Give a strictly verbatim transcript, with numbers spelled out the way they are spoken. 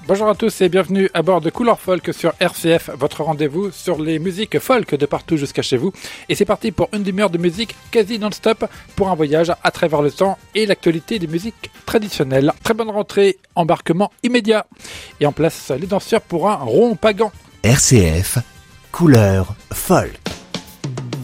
Bonjour à tous et bienvenue à bord de Couleur Folk sur R C F, votre rendez-vous sur les musiques folk de partout jusqu'à chez vous. Et c'est parti pour une demi-heure de musique quasi non-stop pour un voyage à travers le temps et l'actualité des musiques traditionnelles. Très bonne rentrée, embarquement immédiat. Et en place les danseurs pour un rond pagan. R C F, Couleur Folk.